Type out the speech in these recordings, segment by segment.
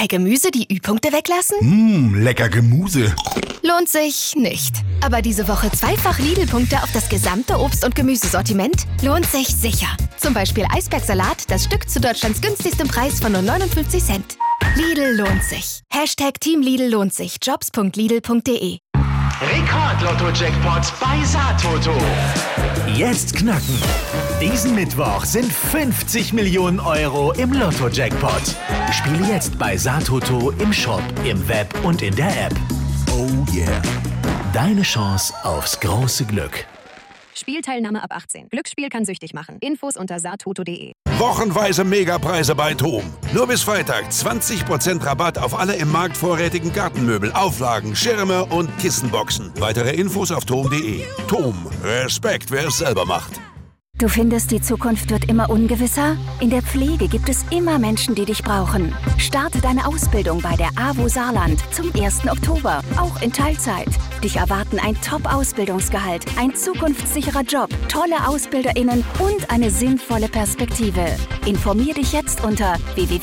Bei Gemüse die Ü-Punkte weglassen? Lecker Gemüse. Lohnt sich nicht. Aber diese Woche zweifach Lidl-Punkte auf das gesamte Obst- und Gemüsesortiment? Lohnt sich sicher. Zum Beispiel Eisbergsalat, das Stück zu Deutschlands günstigstem Preis von nur 59 Cent. Lidl lohnt sich. #Team Lidl lohnt sich. Jobs.lidl.de. Rekord-Lotto-Jackpot bei Satoto. Jetzt knacken. Diesen Mittwoch sind 50 Millionen Euro im Lotto-Jackpot. Spiele jetzt bei Satoto im Shop, im Web und in der App. Oh yeah. Deine Chance aufs große Glück. Spielteilnahme ab 18. Glücksspiel kann süchtig machen. Infos unter satoto.de. Wochenweise Megapreise bei TOM. Nur bis Freitag 20% Rabatt auf alle im Markt vorrätigen Gartenmöbel, Auflagen, Schirme und Kissenboxen. Weitere Infos auf TOM.de. TOM. Respekt, wer es selber macht. Du findest, die Zukunft wird immer ungewisser? In der Pflege gibt es immer Menschen, die dich brauchen. Starte deine Ausbildung bei der AWO Saarland zum 1. Oktober, auch in Teilzeit. Dich erwarten ein Top-Ausbildungsgehalt, ein zukunftssicherer Job, tolle AusbilderInnen und eine sinnvolle Perspektive. Informier dich jetzt unter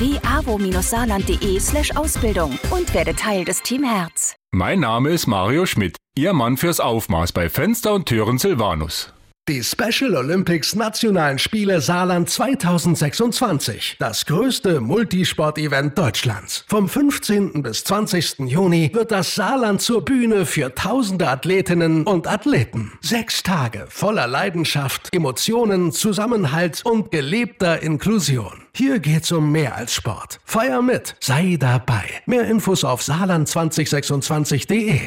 www.avo-saarland.de/Ausbildung und werde Teil des Team Herz. Mein Name ist Mario Schmidt, Ihr Mann fürs Aufmaß bei Fenster und Türen Silvanus. Die Special Olympics Nationalen Spiele Saarland 2026. Das größte Multisport-Event Deutschlands. Vom 15. bis 20. Juni wird das Saarland zur Bühne für tausende Athletinnen und Athleten. 6 Tage voller Leidenschaft, Emotionen, Zusammenhalt und gelebter Inklusion. Hier geht's um mehr als Sport. Feier mit, sei dabei. Mehr Infos auf saarland2026.de.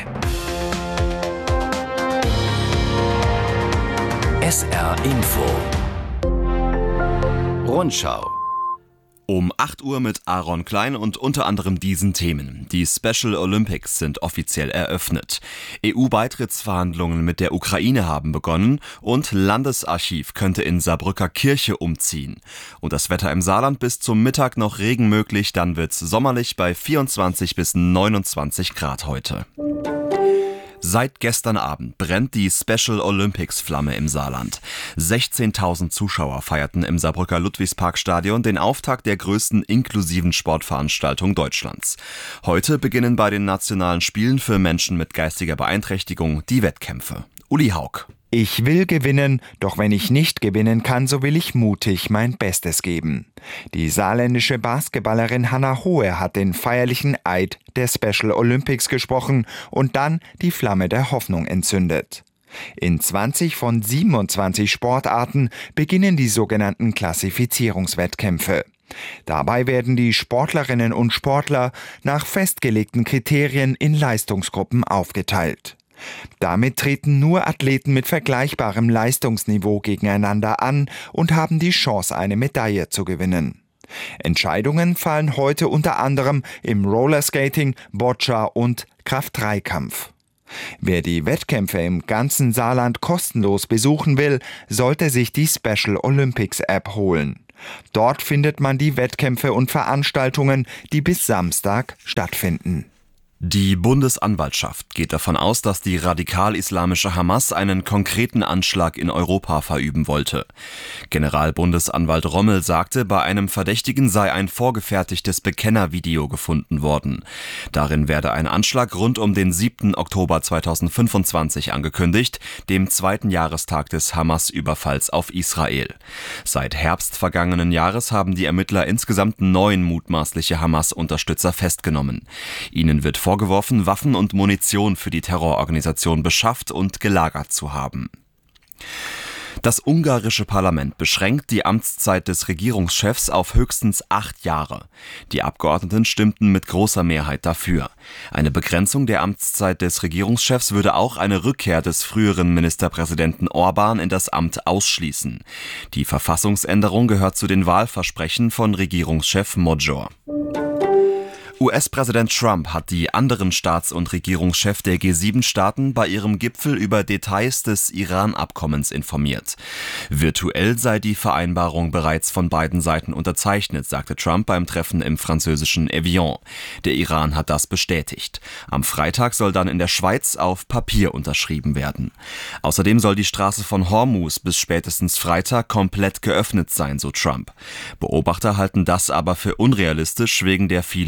SR Info. Rundschau. Um 8 Uhr mit Aaron Klein und unter anderem diesen Themen. Die Special Olympics sind offiziell eröffnet. EU-Beitrittsverhandlungen mit der Ukraine haben begonnen und Landesarchiv könnte in Saarbrücker Kirche umziehen. Und das Wetter im Saarland bis zum Mittag noch Regen möglich, dann wird's sommerlich bei 24 bis 29 Grad heute. Seit gestern Abend brennt die Special Olympics Flamme im Saarland. 16.000 Zuschauer feierten im Saarbrücker Ludwigsparkstadion den Auftakt der größten inklusiven Sportveranstaltung Deutschlands. Heute beginnen bei den nationalen Spielen für Menschen mit geistiger Beeinträchtigung die Wettkämpfe. Uli Haug. Ich will gewinnen, doch wenn ich nicht gewinnen kann, so will ich mutig mein Bestes geben. Die saarländische Basketballerin Hannah Hohe hat den feierlichen Eid der Special Olympics gesprochen und dann die Flamme der Hoffnung entzündet. In 20 von 27 Sportarten beginnen die sogenannten Klassifizierungswettkämpfe. Dabei werden die Sportlerinnen und Sportler nach festgelegten Kriterien in Leistungsgruppen aufgeteilt. Damit treten nur Athleten mit vergleichbarem Leistungsniveau gegeneinander an und haben die Chance, eine Medaille zu gewinnen. Entscheidungen fallen heute unter anderem im Rollerskating, Boccia und Kraft-3-Kampf. Wer die Wettkämpfe im ganzen Saarland kostenlos besuchen will, sollte sich die Special Olympics App holen. Dort findet man die Wettkämpfe und Veranstaltungen, die bis Samstag stattfinden. Die Bundesanwaltschaft geht davon aus, dass die radikal-islamische Hamas einen konkreten Anschlag in Europa verüben wollte. Generalbundesanwalt Rommel sagte, bei einem Verdächtigen sei ein vorgefertigtes Bekennervideo gefunden worden. Darin werde ein Anschlag rund um den 7. Oktober 2025 angekündigt, dem 2. Jahrestag des Hamas-Überfalls auf Israel. Seit Herbst vergangenen Jahres haben die Ermittler insgesamt 9 mutmaßliche Hamas-Unterstützer festgenommen. Ihnen wird vorgeworfen, Waffen und Munition für die Terrororganisation beschafft und gelagert zu haben. Das ungarische Parlament beschränkt die Amtszeit des Regierungschefs auf höchstens 8 Jahre. Die Abgeordneten stimmten mit großer Mehrheit dafür. Eine Begrenzung der Amtszeit des Regierungschefs würde auch eine Rückkehr des früheren Ministerpräsidenten Orbán in das Amt ausschließen. Die Verfassungsänderung gehört zu den Wahlversprechen von Regierungschef Magyar. US-Präsident Trump hat die anderen Staats- und Regierungschefs der G7-Staaten bei ihrem Gipfel über Details des Iran-Abkommens informiert. Virtuell sei die Vereinbarung bereits von beiden Seiten unterzeichnet, sagte Trump beim Treffen im französischen Evian. Der Iran hat das bestätigt. Am Freitag soll dann in der Schweiz auf Papier unterschrieben werden. Außerdem soll die Straße von Hormuz bis spätestens Freitag komplett geöffnet sein, so Trump. Beobachter halten das aber für unrealistisch wegen der vielen Seeminen.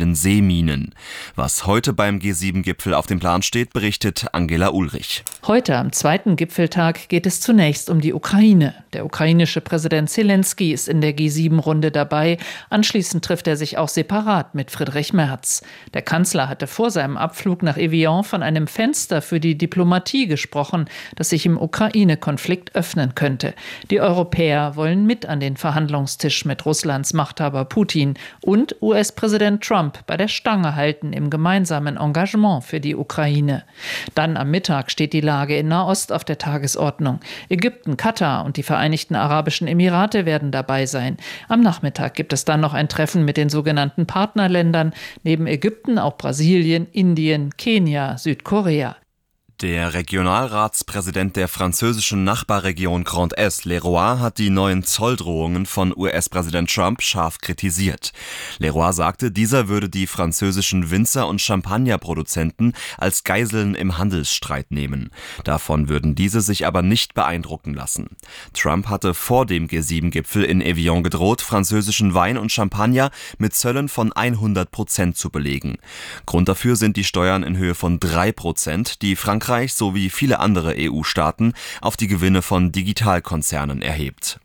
Minen. Was heute beim G7-Gipfel auf dem Plan steht, berichtet Angela Ulrich. Heute am zweiten Gipfeltag geht es zunächst um die Ukraine. Der ukrainische Präsident Zelensky ist in der G7-Runde dabei. Anschließend trifft er sich auch separat mit Friedrich Merz. Der Kanzler hatte vor seinem Abflug nach Evian von einem Fenster für die Diplomatie gesprochen, das sich im Ukraine-Konflikt öffnen könnte. Die Europäer wollen mit an den Verhandlungstisch mit Russlands Machthaber Putin und US-Präsident Trump bei der Stange halten im gemeinsamen Engagement für die Ukraine. Dann am Mittag steht die Lage in Nahost auf der Tagesordnung. Ägypten, Katar und die Vereinigten Arabischen Emirate werden dabei sein. Am Nachmittag gibt es dann noch ein Treffen mit den sogenannten Partnerländern, neben Ägypten auch Brasilien, Indien, Kenia, Südkorea. Der Regionalratspräsident der französischen Nachbarregion Grand Est, Leroy, hat die neuen Zolldrohungen von US-Präsident Trump scharf kritisiert. Leroy sagte, dieser würde die französischen Winzer- und Champagnerproduzenten als Geiseln im Handelsstreit nehmen. Davon würden diese sich aber nicht beeindrucken lassen. Trump hatte vor dem G7-Gipfel in Evian gedroht, französischen Wein und Champagner mit Zöllen von 100% zu belegen. Grund dafür sind die Steuern in Höhe von 3%, die Frankreich sowie viele andere EU-Staaten auf die Gewinne von Digitalkonzernen erhebt.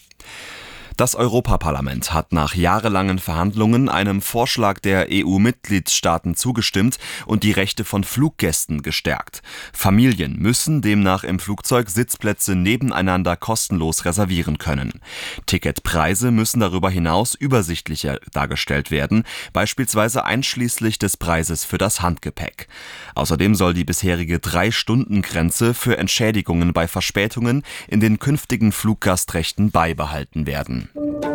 Das Europaparlament hat nach jahrelangen Verhandlungen einem Vorschlag der EU-Mitgliedstaaten zugestimmt und die Rechte von Fluggästen gestärkt. Familien müssen demnach im Flugzeug Sitzplätze nebeneinander kostenlos reservieren können. Ticketpreise müssen darüber hinaus übersichtlicher dargestellt werden, beispielsweise einschließlich des Preises für das Handgepäck. Außerdem soll die bisherige 3-Stunden-Grenze für Entschädigungen bei Verspätungen in den künftigen Fluggastrechten beibehalten werden.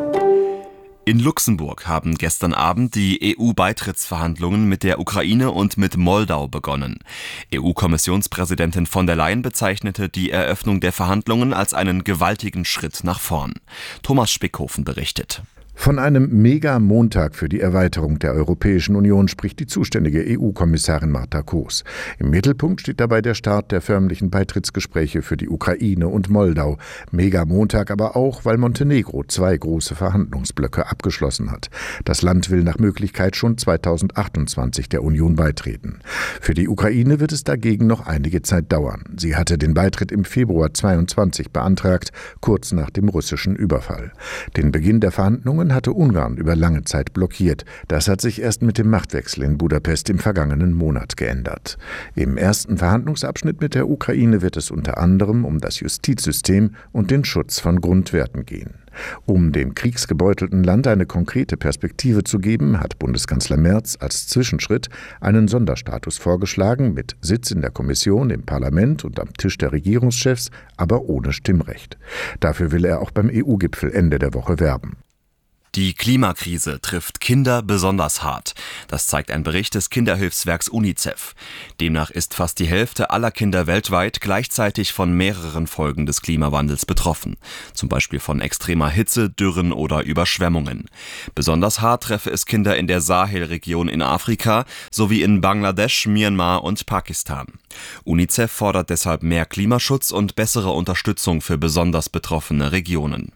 In Luxemburg haben gestern Abend die EU-Beitrittsverhandlungen mit der Ukraine und mit Moldau begonnen. EU-Kommissionspräsidentin von der Leyen bezeichnete die Eröffnung der Verhandlungen als einen gewaltigen Schritt nach vorn. Thomas Spickhofen berichtet. Von einem Mega-Montag für die Erweiterung der Europäischen Union spricht die zuständige EU-Kommissarin Marta Koos. Im Mittelpunkt steht dabei der Start der förmlichen Beitrittsgespräche für die Ukraine und Moldau. Mega-Montag aber auch, weil Montenegro 2 große Verhandlungsblöcke abgeschlossen hat. Das Land will nach Möglichkeit schon 2028 der Union beitreten. Für die Ukraine wird es dagegen noch einige Zeit dauern. Sie hatte den Beitritt im Februar 2022 beantragt, kurz nach dem russischen Überfall. Den Beginn der Verhandlungen hatte Ungarn über lange Zeit blockiert. Das hat sich erst mit dem Machtwechsel in Budapest im vergangenen Monat geändert. Im ersten Verhandlungsabschnitt mit der Ukraine wird es unter anderem um das Justizsystem und den Schutz von Grundwerten gehen. Um dem kriegsgebeutelten Land eine konkrete Perspektive zu geben, hat Bundeskanzler Merz als Zwischenschritt einen Sonderstatus vorgeschlagen, mit Sitz in der Kommission, im Parlament und am Tisch der Regierungschefs, aber ohne Stimmrecht. Dafür will er auch beim EU-Gipfel Ende der Woche werben. Die Klimakrise trifft Kinder besonders hart. Das zeigt ein Bericht des Kinderhilfswerks UNICEF. Demnach ist fast die Hälfte aller Kinder weltweit gleichzeitig von mehreren Folgen des Klimawandels betroffen. Zum Beispiel von extremer Hitze, Dürren oder Überschwemmungen. Besonders hart treffe es Kinder in der Sahelregion in Afrika sowie in Bangladesch, Myanmar und Pakistan. UNICEF fordert deshalb mehr Klimaschutz und bessere Unterstützung für besonders betroffene Regionen.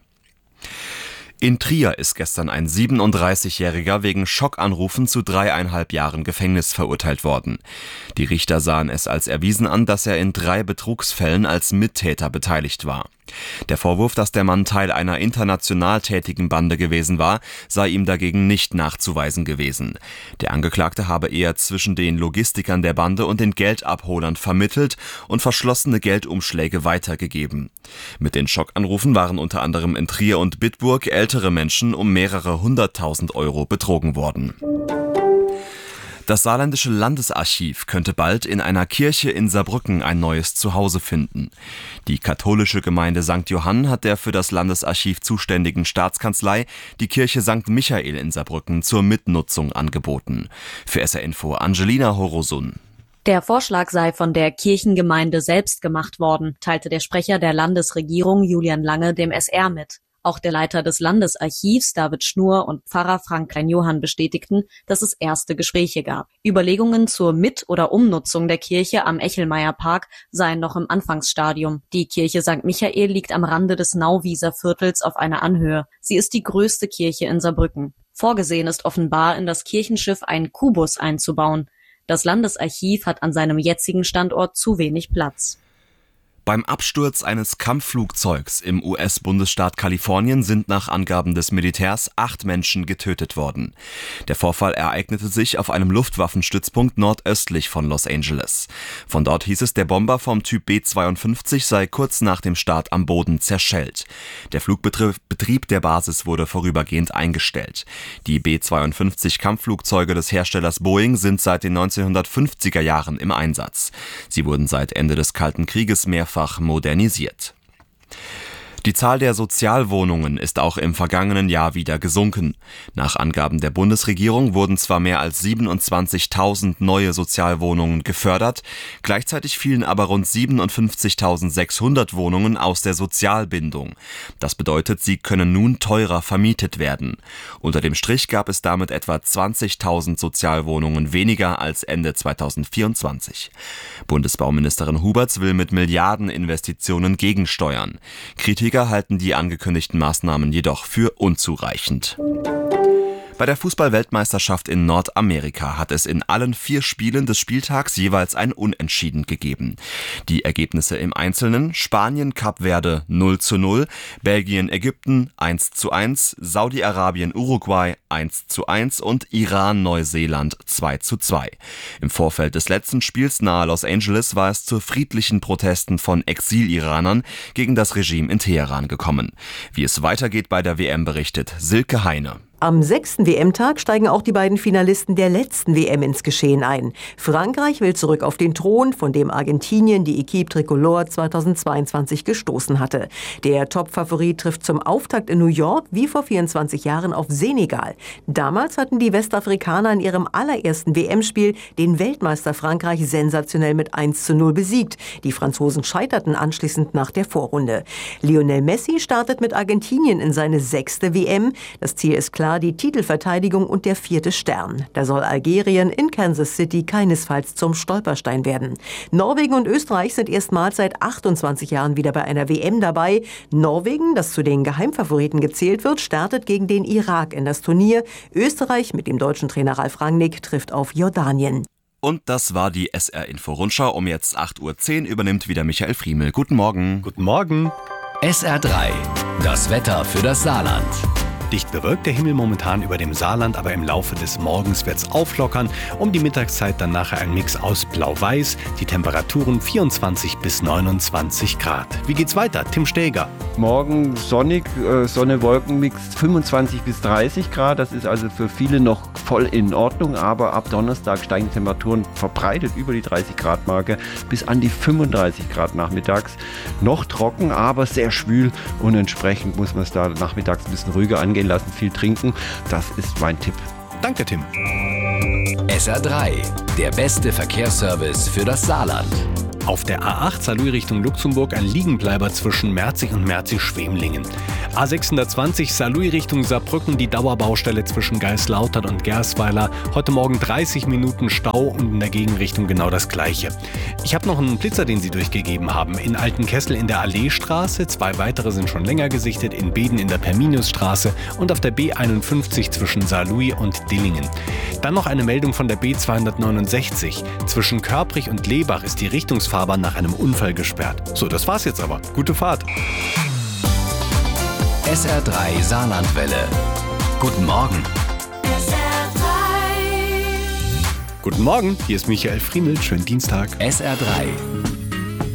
In Trier ist gestern ein 37-Jähriger wegen Schockanrufen zu 3,5 Jahren Gefängnis verurteilt worden. Die Richter sahen es als erwiesen an, dass er in 3 Betrugsfällen als Mittäter beteiligt war. Der Vorwurf, dass der Mann Teil einer international tätigen Bande gewesen war, sei ihm dagegen nicht nachzuweisen gewesen. Der Angeklagte habe eher zwischen den Logistikern der Bande und den Geldabholern vermittelt und verschlossene Geldumschläge weitergegeben. Mit den Schockanrufen waren unter anderem in Trier und Bitburg ältere Menschen um mehrere 100.000 Euro betrogen worden. Das Saarländische Landesarchiv könnte bald in einer Kirche in Saarbrücken ein neues Zuhause finden. Die katholische Gemeinde St. Johann hat der für das Landesarchiv zuständigen Staatskanzlei die Kirche St. Michael in Saarbrücken zur Mitnutzung angeboten. Für SR Info Angelina Horosun. Der Vorschlag sei von der Kirchengemeinde selbst gemacht worden, teilte der Sprecher der Landesregierung Julian Lange dem SR mit. Auch der Leiter des Landesarchivs, David Schnur, und Pfarrer Frank Klein-Johann bestätigten, dass es erste Gespräche gab. Überlegungen zur Mit- oder Umnutzung der Kirche am Echelmeierpark seien noch im Anfangsstadium. Die Kirche St. Michael liegt am Rande des Nauwieser Viertels auf einer Anhöhe. Sie ist die größte Kirche in Saarbrücken. Vorgesehen ist offenbar, in das Kirchenschiff einen Kubus einzubauen. Das Landesarchiv hat an seinem jetzigen Standort zu wenig Platz. Beim Absturz eines Kampfflugzeugs im US-Bundesstaat Kalifornien sind nach Angaben des Militärs 8 Menschen getötet worden. Der Vorfall ereignete sich auf einem Luftwaffenstützpunkt nordöstlich von Los Angeles. Von dort hieß es, der Bomber vom Typ B-52 sei kurz nach dem Start am Boden zerschellt. Der Flugbetrieb der Basis wurde vorübergehend eingestellt. Die B-52 Kampfflugzeuge des Herstellers Boeing sind seit den 1950er Jahren im Einsatz. Sie wurden seit Ende des Kalten Krieges mehrfach modernisiert. Die Zahl der Sozialwohnungen ist auch im vergangenen Jahr wieder gesunken. Nach Angaben der Bundesregierung wurden zwar mehr als 27.000 neue Sozialwohnungen gefördert, gleichzeitig fielen aber rund 57.600 Wohnungen aus der Sozialbindung. Das bedeutet, sie können nun teurer vermietet werden. Unter dem Strich gab es damit etwa 20.000 Sozialwohnungen weniger als Ende 2024. Bundesbauministerin Huberts will mit Milliardeninvestitionen gegensteuern. Kritiker halten die angekündigten Maßnahmen jedoch für unzureichend. Bei der Fußball-Weltmeisterschaft in Nordamerika hat es in allen 4 Spielen des Spieltags jeweils ein Unentschieden gegeben. Die Ergebnisse im Einzelnen: Spanien Kap Verde 0:0, Belgien Ägypten 1:1, Saudi-Arabien Uruguay 1:1 und Iran Neuseeland 2:2. Im Vorfeld des letzten Spiels nahe Los Angeles war es zu friedlichen Protesten von Exil-Iranern gegen das Regime in Teheran gekommen. Wie es weitergeht bei der WM, berichtet Silke Heine. Am 6. WM-Tag steigen auch die beiden Finalisten der letzten WM ins Geschehen ein. Frankreich will zurück auf den Thron, von dem Argentinien die Équipe Tricolore 2022 gestoßen hatte. Der Top-Favorit trifft zum Auftakt in New York wie vor 24 Jahren auf Senegal. Damals hatten die Westafrikaner in ihrem allerersten WM-Spiel den Weltmeister Frankreich sensationell mit 1:0 besiegt. Die Franzosen scheiterten anschließend nach der Vorrunde. Lionel Messi startet mit Argentinien in seine 6. WM. Das Ziel ist klar: die Titelverteidigung und der 4. Stern. Da soll Algerien in Kansas City keinesfalls zum Stolperstein werden. Norwegen und Österreich sind erstmals seit 28 Jahren wieder bei einer WM dabei. Norwegen, das zu den Geheimfavoriten gezählt wird, startet gegen den Irak in das Turnier. Österreich mit dem deutschen Trainer Ralf Rangnick trifft auf Jordanien. Und das war die SR-Info-Rundschau. Um jetzt 8:10 Uhr übernimmt wieder Michael Friemel. Guten Morgen. Guten Morgen. SR3, das Wetter für das Saarland. Dicht bewölkt der Himmel momentan über dem Saarland, aber im Laufe des Morgens wird es auflockern. Um die Mittagszeit dann nachher ein Mix aus Blau-Weiß, die Temperaturen 24 bis 29 Grad. Wie geht's weiter? Tim Steger. Morgen sonnig, Sonne-Wolken-Mix 25 bis 30 Grad. Das ist also für viele noch voll in Ordnung, aber ab Donnerstag steigen die Temperaturen verbreitet über die 30 Grad Marke bis an die 35 Grad nachmittags. Noch trocken, aber sehr schwül und entsprechend muss man es da nachmittags ein bisschen ruhiger angehen lassen, viel trinken. Das ist mein Tipp. Danke, Tim. SR3, der beste Verkehrsservice für das Saarland. Auf der A8 Saarlouis Richtung Luxemburg ein Liegenbleiber zwischen Merzig und Merzig-Schwemlingen. A620 Saarlouis Richtung Saarbrücken, die Dauerbaustelle zwischen Geislautern und Gersweiler. Heute Morgen 30 Minuten Stau und in der Gegenrichtung genau das Gleiche. Ich habe noch einen Blitzer, den Sie durchgegeben haben. In Altenkessel in der Alleestraße. 2 weitere sind schon länger gesichtet. In Beden in der Perminusstraße und auf der B51 zwischen Saarlouis und Dillingen. Dann noch eine Meldung von der B269. Zwischen Körprich und Lebach ist die Richtungsfahrbahn nach einem Unfall gesperrt. So, das war's jetzt aber. Gute Fahrt. SR3 Saarlandwelle. Guten Morgen. Guten Morgen, hier ist Michael Friemel. Schönen Dienstag. SR3